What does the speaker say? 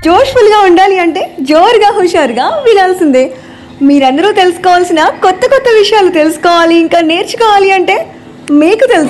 జోష్ఫుల్గా ఉండాలి అంటే జోరుగా హుషారుగా వినాల్సిందే. మీరందరూ తెలుసుకోవాల్సిన కొత్త కొత్త విషయాలు తెలుసుకోవాలి ఇంకా నేర్చుకోవాలి అంటే మీకు తెలుసు